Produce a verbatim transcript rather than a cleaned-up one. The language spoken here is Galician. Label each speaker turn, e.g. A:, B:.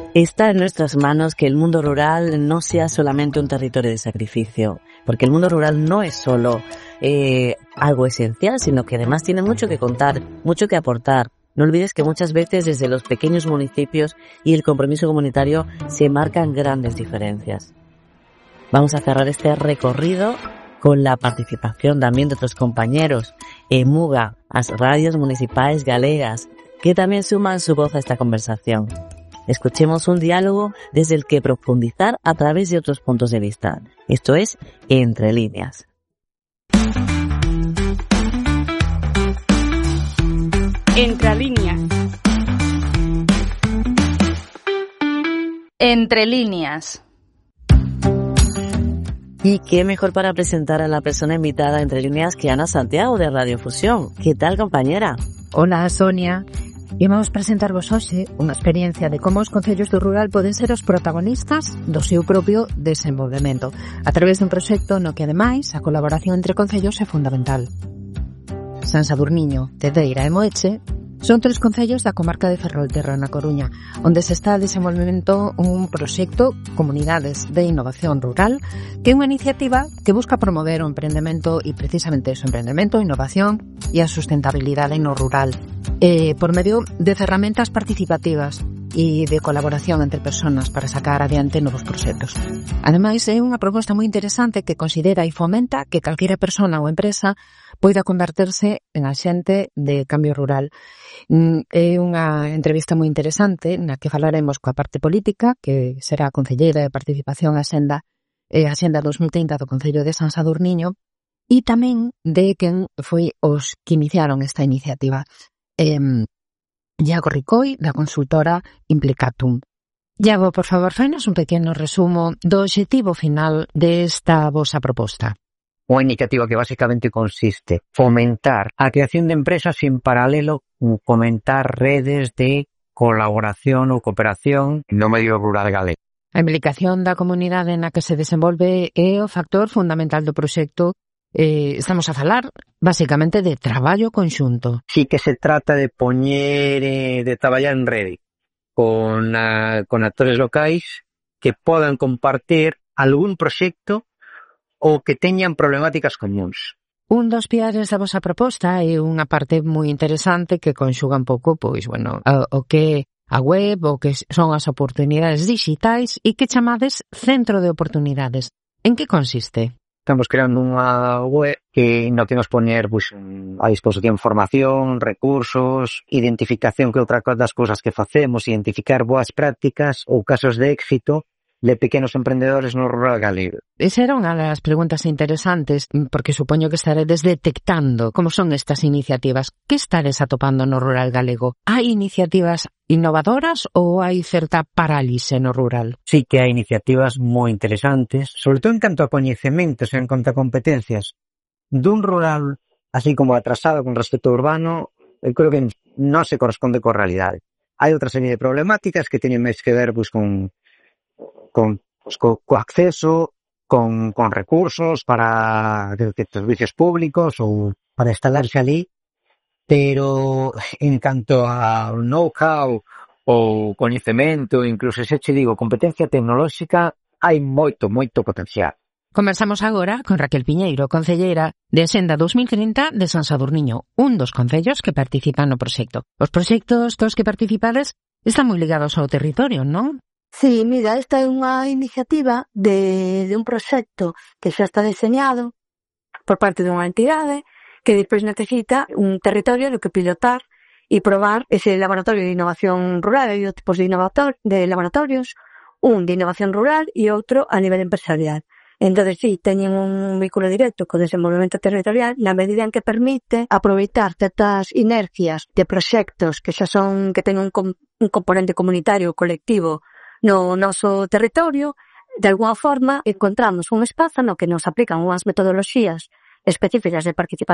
A: Está en nuestras manos que el mundo rural no sea solamente un territorio de sacrificio, porque el mundo rural no es solo eh, algo esencial, sino que además tiene mucho que contar, mucho que aportar. No olvides que muchas veces desde los pequeños municipios y el compromiso comunitario se marcan grandes diferencias. Vamos a cerrar este recorrido con la participación también de otros compañeros en Muga, as radios municipales galegas, que también suman su voz a esta conversación. Escuchemos un diálogo desde el que profundizar a través de otros puntos de vista. Esto es Entre Líneas.
B: Entre Líneas.
C: Entre Líneas.
A: Y qué mejor para presentar a la persona invitada Entre Líneas que Ana Santiago de Radio Fusión. ¿Qué tal, compañera?
D: Hola, Sonia. Imos presentarvos hoxe unha experiencia de como os concellos do rural poden ser os protagonistas do seu propio desenvolvemento a través dun proxecto no que, ademais, a colaboración entre concellos é fundamental. San Sadurniño, Tedeira e Moeche son tres concellos da comarca de Ferrolterra, na Coruña, onde se está desenvolvendo un proxecto Comunidades de Innovación Rural, que é unha iniciativa que busca promover o emprendemento e precisamente o emprendemento, innovación e a sustentabilidade no rural, eh, por medio de ferramentas participativas e de colaboración entre persoas para sacar adiante novos proxectos. Ademais, é unha proposta moi interesante que considera e fomenta que calquera persona ou empresa poida converterse en axente de cambio rural. É unha entrevista moi interesante na que falaremos coa parte política, que será a concelleira de Participación e Axenda, e Axenda dos mil trinta do Concello de San Sadurniño, e tamén de quen foi os que iniciaron esta iniciativa. Eh, Iago Ricoi, da consultora Implicatum. Iago, por favor, fainos un pequeno resumo do obxectivo final desta vosa proposta.
E: Unha iniciativa que basicamente consiste fomentar a creación de empresas en paralelo con fomentar redes de colaboración ou cooperación no medio rural galego.
D: A implicación da comunidade na que se desenvolve é o factor fundamental do proxecto. Eh, estamos a falar, basicamente, de traballo conxunto.
E: Sí que se trata de poñer, eh, de traballar en rede con, a, con actores locais que podan compartir algún proxecto ou que teñan problemáticas comuns.
D: Un dos piares da vosa proposta é unha parte moi interesante que conxuga un pouco, pois, bueno, o, o que a web, o que son as oportunidades digitais e que chamades centro de oportunidades. En que consiste?
E: Estamos creando unha web que no que nos poñer pues, a disposición formación, recursos, identificación que outra das cousas que facemos, identificar boas prácticas ou casos de éxito de pequenos emprendedores no rural galego.
D: Esa era unha das preguntas interesantes, porque supoño que estaredes detectando como son estas iniciativas. Que estares atopando no rural galego? Hai iniciativas innovadoras ou hai certa parálise no rural?
E: Sí que hai iniciativas moi interesantes, sobre todo en canto a coñecementos e en canto a competencias. Dun rural así como atrasado con respecto ao urbano, eu creo que non se corresponde coa realidade. Hai outra serie de problemáticas que teñen máis que ver pues, con con, pues, co, co acceso, con, con recursos para de, de servicios públicos ou para instalarse ali, pero en canto a know-how ou coñecemento, incluso se che digo competencia tecnolóxica, hai moito, moito potencial.
D: Conversamos agora con Raquel Piñeiro, concelleira de Axenda dos mil trinta de San Sadurniño, un dos concellos que participan no proxecto. Os proxectos dos que participades están moi ligados ao territorio, non?
F: Sí, mira, esta é unha iniciativa de, de un proxecto que xa está deseñado por parte dunha entidade que despois necesita un territorio do que pilotar e probar ese laboratorio de innovación rural. Hai dos tipos de, de laboratorios, un de innovación rural e outro a nivel empresarial. Entón, sí, teñen un vínculo directo co desenvolvemento territorial na medida en que permite aproveitar certas inercias de proxectos que xa son, que teñen un, com, un componente comunitario colectivo no noso territorio. De alguna forma encontramos un espazo no que nos aplican unhas metodoloxías específicas de participación